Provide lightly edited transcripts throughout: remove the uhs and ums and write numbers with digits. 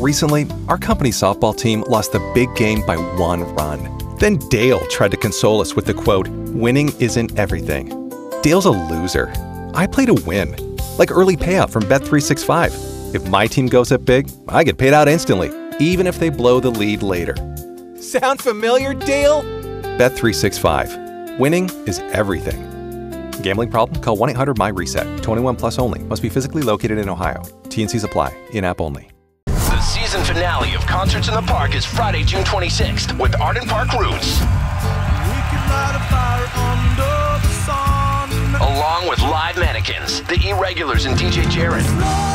Recently, our company's softball team lost the big game by 1 run. Then Dale tried to console us with the quote, "Winning isn't everything." Dale's a loser. I play to win, like early payout from Bet365. If my team goes up big, I get paid out instantly, even if they blow the lead later. Sound familiar, Dale? Bet365. Winning is everything. Gambling problem? Call 1-800-MY-RESET. 21 plus only. Must be physically located in Ohio. T&Cs apply. In-app only. The season finale of Concerts in the Park is Friday, June 26th with Arden Park Roots. Along with live mannequins, the Irregulars and DJ Jared.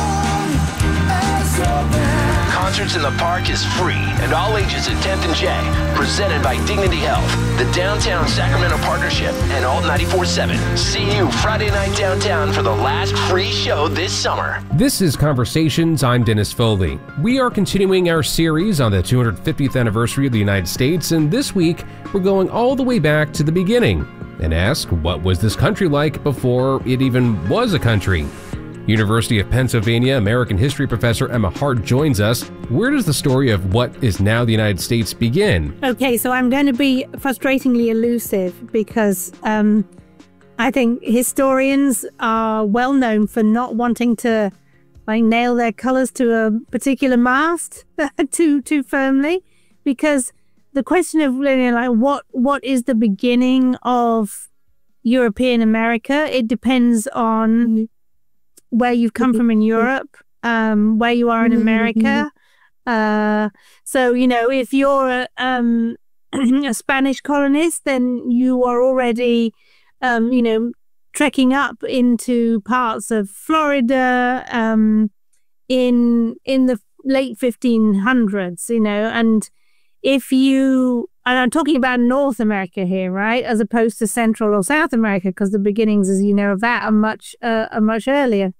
Concerts in the Park is free and all ages at 10th and J. Presented by Dignity Health, the Downtown Sacramento Partnership, and Alt 94.7. See you Friday night downtown for the last free show this summer. This is Conversations. I'm Dennis Foley. We are continuing our series on the 250th anniversary of the United States, and this week we're going all the way back to the beginning and ask, what was this country like before it even was a country? University of Pennsylvania American history professor Emma Hart joins us. Where does the story of what is now the United States begin? Okay, so I'm going to be frustratingly elusive because I think historians are well known for not wanting to nail their colors to a particular mast too firmly, because the question of what is the beginning of European America, it depends on where you've come from in Europe, where you are in America. So, if you're a Spanish colonist, then you are already, trekking up into parts of Florida in the late 1500s, and and I'm talking about North America here, right, as opposed to Central or South America, because the beginnings, as you know, of that are much earlier.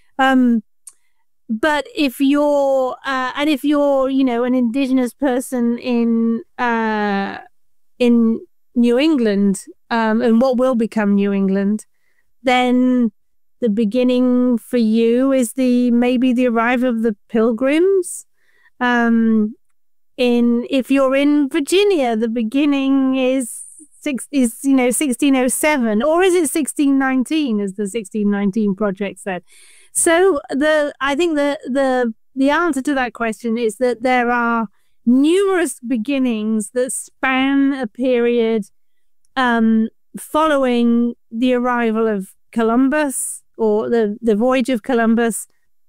But if you're an indigenous person in New England, and what will become New England, then the beginning for you is maybe the arrival of the Pilgrims. If you're in Virginia, the beginning is 1607, or is it 1619, as the 1619 Project said? So I think the answer to that question is that there are numerous beginnings that span a period following the arrival of Columbus, or the voyage of Columbus,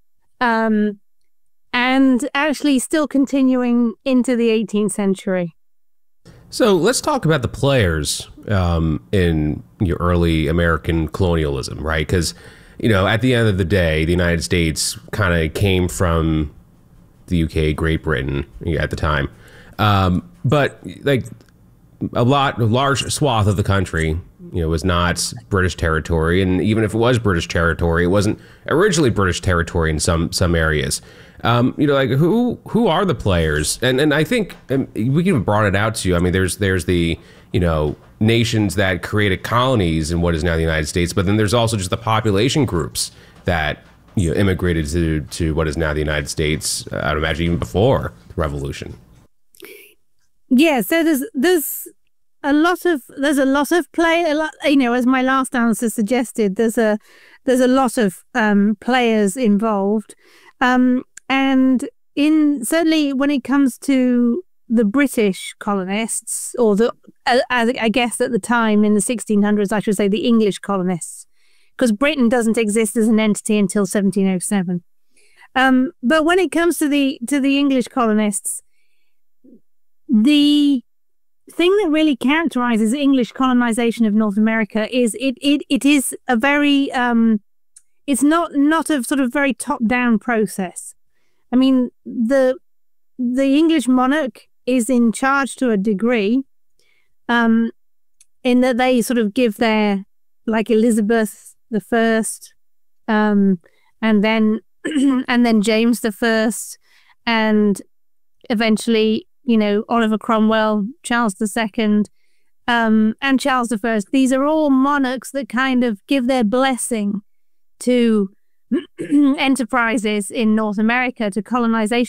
and actually still continuing into the 18th century. So let's talk about the players in your early American colonialism, right? Because, at the end of the day, the United States kind of came from the UK, Great Britain at the time. But a large swath of the country, was not British territory. And even if it was British territory, it wasn't originally British territory in some areas. Who are the players? And I think we even brought it out to you. I mean, there's the, nations that created colonies in what is now the United States, but then there's also just the population groups that, immigrated to what is now the United States, I'd imagine even before the Revolution. Yeah, so there's a lot of play, as my last answer suggested, there's a lot of players involved. And certainly when it comes to the British colonists, or I guess at the time in the 1600s, I should say the English colonists, because Britain doesn't exist as an entity until 1707. But when it comes to the English colonists, the thing that really characterizes English colonization of North America is it is a very it's not a sort of very top-down process. I mean, the English monarch is in charge to a degree, in that they sort of give their, like Elizabeth I, and then James I, and eventually, Oliver Cromwell, Charles II, and Charles I. These are all monarchs that kind of give their blessing to enterprises in North America, to colonization